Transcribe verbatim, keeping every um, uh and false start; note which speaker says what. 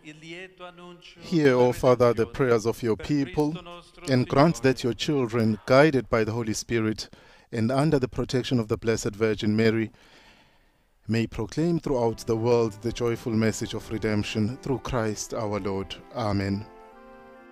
Speaker 1: Hear, O Father, the prayers of your people, and grant that your children, guided by the Holy Spirit and under the protection of the Blessed Virgin Mary, may proclaim throughout the world the joyful message of redemption through Christ our Lord. Amen.